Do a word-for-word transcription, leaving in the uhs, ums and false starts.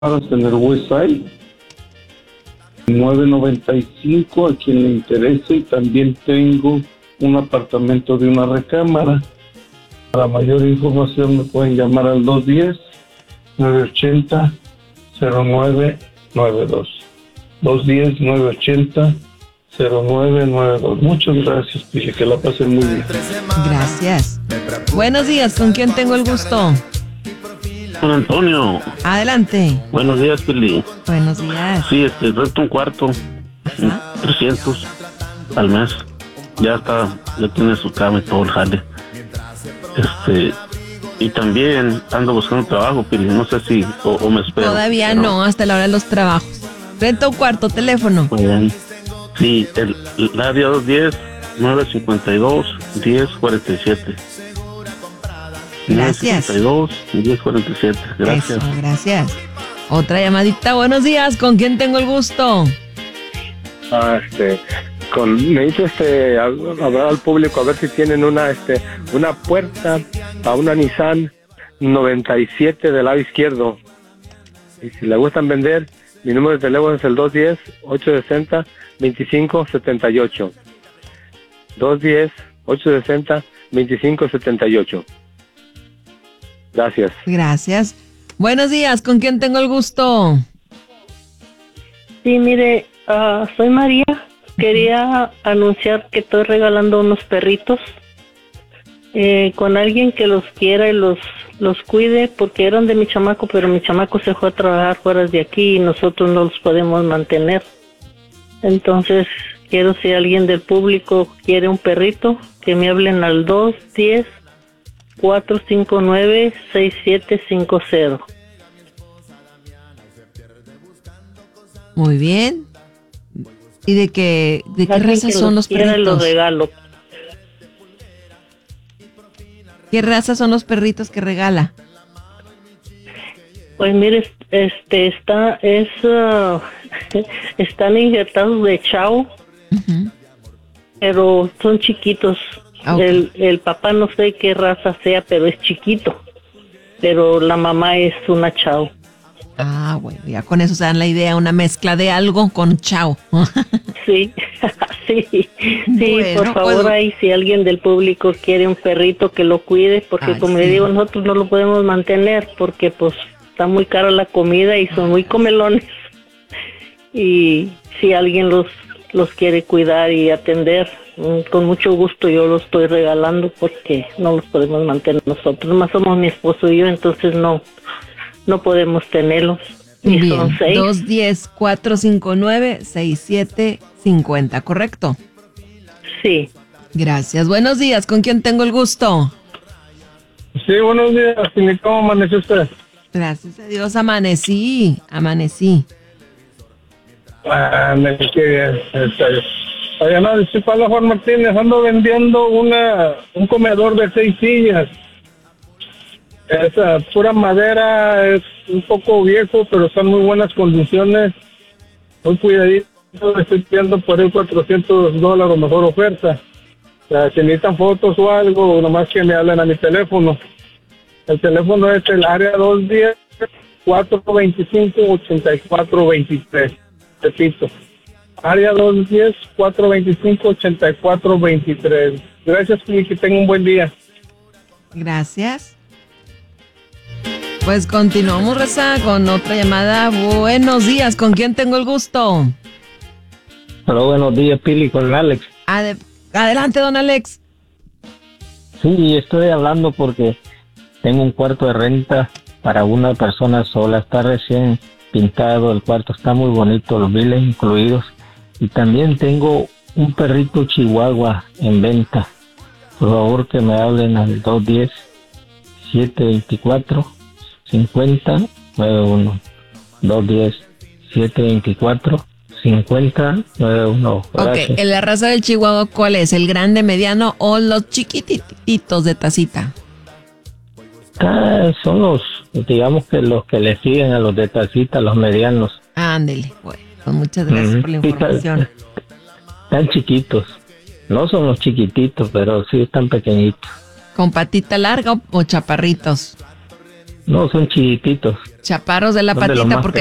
en el Westside, nueve noventa y cinco a quien le interese, y también tengo un apartamento de una recámara. Para mayor información me pueden llamar al dos uno cero, nueve ocho cero, cero nueve nueve dos. dos uno cero, nueve ocho cero, cero nueve nueve dos. Muchas gracias, Pili, que la pasen muy bien. Gracias. Buenos días, ¿con quién tengo el gusto? Don Antonio. Adelante. Buenos días, Pili. Buenos días. Sí, este, rento un cuarto. Ajá. trescientos al mes. Ya está, ya tiene su cama y todo el jale. Este, y también ando buscando trabajo, Pili. No sé si, o, o me espero. Todavía pero... no, hasta la hora de los trabajos. Renta un cuarto, teléfono. Bien. Sí, el, el área dos diez, nueve cincuenta y dos, diez cuarenta y siete. Gracias. nueve cincuenta y dos, diez cuarenta y siete. Gracias. Eso, gracias. Otra llamadita. Buenos días, ¿con quién tengo el gusto? Ah, este, con, necesito este, hablar al público a ver si tienen una, este, una puerta a una Nissan noventa y siete del lado izquierdo. Y si le gustan vender, mi número de teléfono es el dos uno cero, ocho seis cero, dos cinco siete ocho. dos uno cero, ocho seis cero, dos cinco siete ocho. Gracias. Gracias. Buenos días, ¿con quién tengo el gusto? Sí, mire, uh, soy María. Quería anunciar que estoy regalando unos perritos eh, con alguien que los quiera y los los cuide, porque eran de mi chamaco, pero mi chamaco se fue a trabajar fuera de aquí y nosotros no los podemos mantener. Entonces, quiero, si alguien del público quiere un perrito, que me hablen al dos uno cero, cuatro cinco nueve, seis siete cinco cero. Muy bien. ¿Y de qué, de qué raza son los perritos? Los regalo. ¿Qué raza son los perritos que regala? Pues mire, este está es uh, están injertados de Chow, uh-huh. Pero son chiquitos. Okay. El, el papá no sé qué raza sea, pero es chiquito. Pero la mamá es una Chow. Ah, bueno, ya con eso se dan la idea, una mezcla de algo con Chow. Sí, sí, sí, bueno, por favor, pues, ahí si alguien del público quiere un perrito que lo cuide, porque ay, como sí. le digo, nosotros no lo podemos mantener, porque pues está muy cara la comida y son muy comelones. Y si alguien los, los quiere cuidar y atender, con mucho gusto yo los estoy regalando, porque no los podemos mantener nosotros, más somos mi esposo y yo, entonces no... no podemos tenerlos. Y bien, son seis. dos uno cero, cuatro cinco nueve, seis siete cinco cero, ¿correcto? Sí. Gracias. Buenos días, ¿con quién tengo el gusto? Sí, buenos días. ¿Cómo amaneció usted? Gracias a Dios, amanecí, amanecí. Ah, me quedé bien. Está bien. Oye, no, disculpa, Juan Martínez, ando vendiendo una un comedor de seis sillas. Es uh, pura madera, es un poco viejo, pero está en muy buenas condiciones. Muy cuidadito, estoy pidiendo por ahí cuatrocientos dólares, mejor oferta. O sea, si necesitan fotos o algo, nomás que me hablen a mi teléfono. El teléfono es el área dos uno cero, cuatro dos cinco, ocho cuatro dos tres. Repito, área dos uno cero, cuatro dos cinco, ocho cuatro dos tres. Gracias y que tengan un buen día. Gracias. Pues continuamos, Reza, con otra llamada. Buenos días, ¿con quién tengo el gusto? Hola, buenos días, Pili, con Alex. Ade- Adelante, don Alex. Sí, estoy hablando porque tengo un cuarto de renta para una persona sola. Está recién pintado, el cuarto está muy bonito, los biles incluidos. Y también tengo un perrito chihuahua en venta. Por favor, que me hablen al dos uno cero, siete dos cuatro, cinco cero nueve uno. dos uno cero, siete dos cuatro, cinco cero nueve uno. Gracias. Ok, ¿en la raza del chihuahua cuál es? ¿El grande, mediano o los chiquititos de tacita? Ah, son los, digamos que los que le siguen a los de tacita, los medianos. Ándele, bueno, pues muchas gracias mm, por la información. Están, están chiquitos, no son los chiquititos, pero sí están pequeñitos. ¿Con patita larga o, o chaparritos? No, son chiquititos. Chaparros de la Son de los patita, más porque